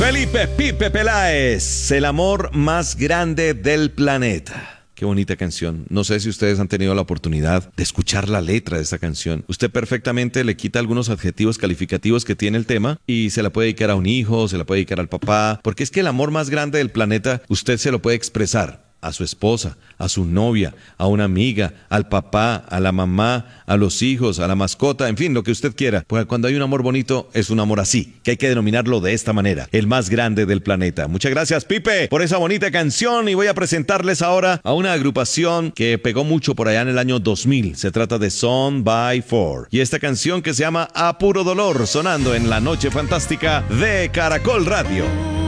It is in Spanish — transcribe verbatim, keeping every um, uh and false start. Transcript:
Felipe Pipe Peláez, el amor más grande del planeta. Qué bonita canción. No sé si ustedes han tenido la oportunidad de escuchar la letra de esta canción. Usted perfectamente le quita algunos adjetivos calificativos que tiene el tema y se la puede dedicar a un hijo, se la puede dedicar al papá, porque es que el amor más grande del planeta usted se lo puede expresar a su esposa, a su novia, a una amiga, al papá, a la mamá, a los hijos, a la mascota, en fin, lo que usted quiera. Porque cuando hay un amor bonito, es un amor así, que hay que denominarlo de esta manera, el más grande del planeta. Muchas gracias, Pipe, por esa bonita canción, y voy a presentarles ahora a una agrupación que pegó mucho por allá en el año dos mil. Se trata de Son by Four. Y esta canción que se llama A Puro Dolor, sonando en la noche fantástica de Caracol Radio.